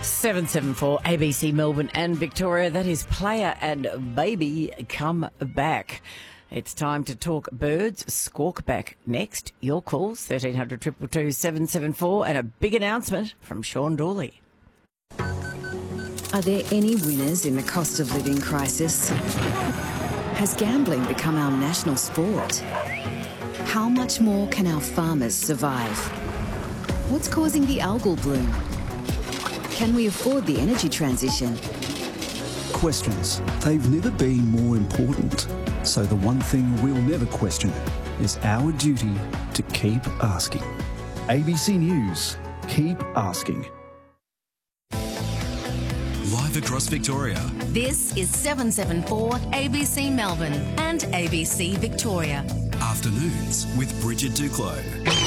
774 ABC Melbourne and Victoria. That is Player and Baby Come Back. It's time to talk birds. Squawk back next. Your calls 1300 222 774 and a big announcement from Sean Dawley. Are there any winners in the cost of living crisis? Has gambling become our national sport? How much more can our farmers survive? What's causing the algal bloom? Can we afford the energy transition? Questions. They've never been more important. So the one thing we'll never question is our duty to keep asking. ABC News. Keep asking. Live across Victoria. This is 774 ABC Melbourne and ABC Victoria. Afternoons with Bridget Duclos.